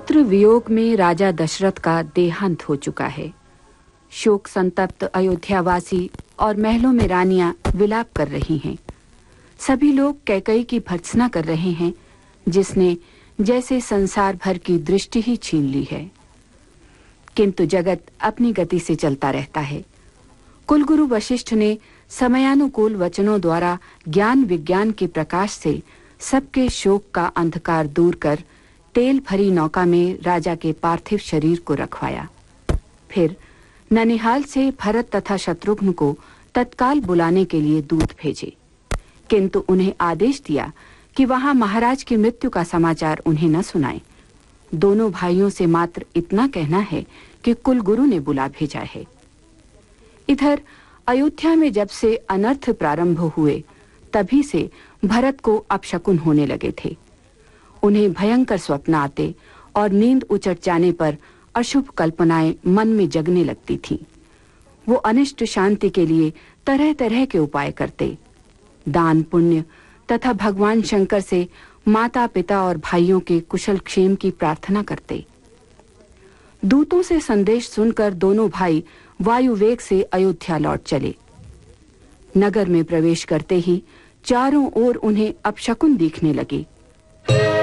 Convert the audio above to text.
पुत्र वियोग में राजा दशरथ का देहांत हो चुका है। शोक संतप्त अयोध्यावासी और महलों में रानियां विलाप कर रही हैं। सभी लोग कैकई की भर्त्सना कर रहे हैं, जिसने जैसे संसार भर की दृष्टि ही छीन ली है। किंतु जगत अपनी गति से चलता रहता है। कुलगुरु वशिष्ठ ने समयानुकूल वचनों द्वारा ज्ञान विज्ञान के प्रकाश से सबके शोक का अंधकार दूर कर तेल भरी नौका में राजा के पार्थिव शरीर को रखवाया। फिर ननिहाल से भरत तथा शत्रुघ्न को तत्काल बुलाने के लिए दूत भेजे, किंतु उन्हें आदेश दिया कि वहां महाराज की मृत्यु का समाचार उन्हें न सुनाएं। दोनों भाइयों से मात्र इतना कहना है कि कुलगुरु ने बुला भेजा है। इधर अयोध्या में जब से अनर्थ प्रारंभ हुए, तभी से भरत को अपशकुन होने लगे थे। उन्हें भयंकर स्वप्न आते और नींद उचट जाने पर अशुभ कल्पनाएं मन में जगने लगती थीं। वो अनिष्ट शांति के लिए तरह तरह के उपाय करते, दान पुण्य तथा भगवान शंकर से माता पिता और भाइयों के कुशल क्षेम की प्रार्थना करते। दूतों से संदेश सुनकर दोनों भाई वायुवेग से अयोध्या लौट चले। नगर में प्रवेश करते ही चारों ओर उन्हें अपशकुन दिखने लगे।